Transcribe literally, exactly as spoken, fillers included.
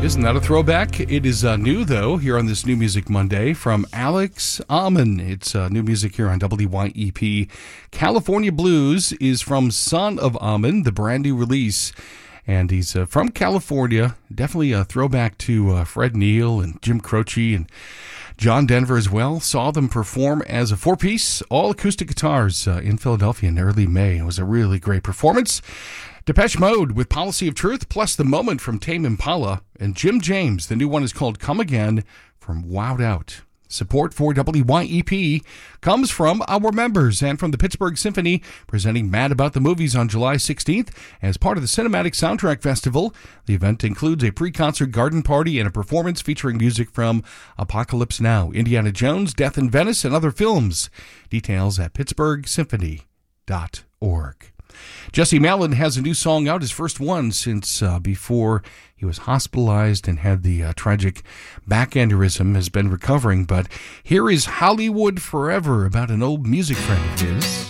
Isn't that a throwback? It is uh, new, though, here on this New Music Monday from Alex Amon. It's uh, new music here on W Y E P. California Blues is from Son of Amon, the brand new release. And he's uh, from California. Definitely a throwback to uh, Fred Neil and Jim Croce and John Denver as well. Saw them perform as a four-piece, all acoustic guitars uh, in Philadelphia in early May. It was a really great performance. Depeche Mode with Policy of Truth, plus The Moment from Tame Impala, and Jim James. The new one is called Come Again from Wowed Out. Support for W Y E P comes from our members and from the Pittsburgh Symphony, presenting Mad About the Movies on July sixteenth as part of the Cinematic Soundtrack Festival. The event includes a pre-concert garden party and a performance featuring music from Apocalypse Now, Indiana Jones, Death in Venice, and other films. Details at pittsburgh symphony dot org. Jesse Malin has a new song out, his first one since uh, before he was hospitalized and had the uh, tragic back aneurysm, has been recovering. But here is Hollywood Forever, about an old music friend of his.